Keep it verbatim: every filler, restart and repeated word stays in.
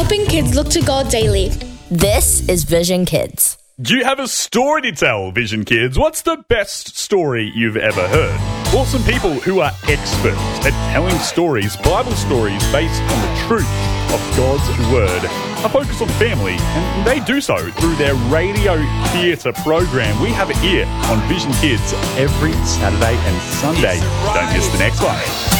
helping kids look to God daily. This is Vision Kids. Do you have a story to tell, Vision Kids? What's the best story you've ever heard? Awesome people who are experts at telling stories, Bible stories based on the truth of God's Word, a focus on family, and they do so through their radio theatre program. We have it here on Vision Kids every Saturday and Sunday. Don't miss the next one.